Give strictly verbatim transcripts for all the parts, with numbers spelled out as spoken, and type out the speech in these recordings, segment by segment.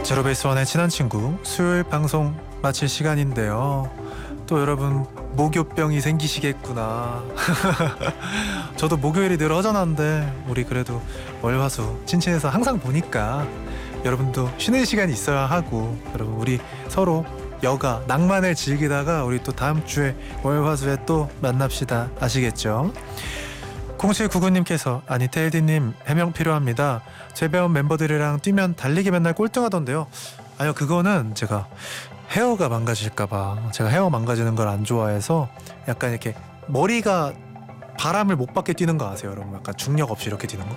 제로베이스원의 친한 친구 수요일 방송 마칠 시간인데요. 또 여러분 목요병이 생기시겠구나. 저도 목요일이 늘 허전한데 우리 그래도 월화수 친친해서 항상 보니까 여러분도 쉬는 시간이 있어야 하고, 여러분 우리 서로 여가 낭만을 즐기다가 우리 또 다음 주에 월화수에 또 만납시다. 아시겠죠? 공칠구구님께서 아니 테일디님 해명 필요합니다. 재배원 멤버들이랑 뛰면 달리기 맨날 꼴등하던데요. 아니요, 그거는 제가 헤어가 망가질까봐, 제가 헤어 망가지는 걸 안 좋아해서 약간 이렇게 머리가 바람을 못 받게 뛰는 거 아세요 여러분? 약간 중력 없이 이렇게 뛰는 거.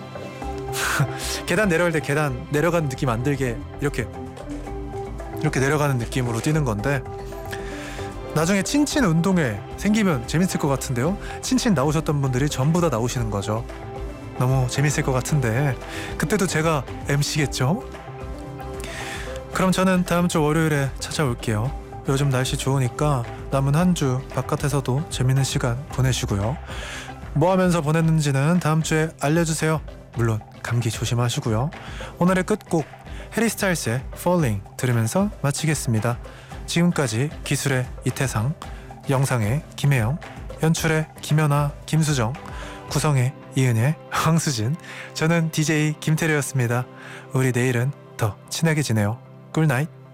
계단 내려갈 때 계단 내려가는 느낌 안 들게 이렇게 이렇게 내려가는 느낌으로 뛰는 건데, 나중에 친친 운동회 생기면 재밌을 것 같은데요. 친친 나오셨던 분들이 전부 다 나오시는 거죠. 너무 재밌을 것 같은데 그때도 제가 엠씨겠죠? 그럼 저는 다음 주 월요일에 찾아올게요. 요즘 날씨 좋으니까 남은 한 주 바깥에서도 재밌는 시간 보내시고요. 뭐 하면서 보냈는지는 다음 주에 알려주세요. 물론 감기 조심하시고요. 오늘의 끝곡 해리스타일스의 Falling 들으면서 마치겠습니다. 지금까지 기술의 이태상, 영상의 김혜영, 연출의 김연아, 김수정, 구성의 이은혜, 황수진, 저는 디제이 김태리였습니다. 우리 내일은 더 친하게 지내요. 굿나잇.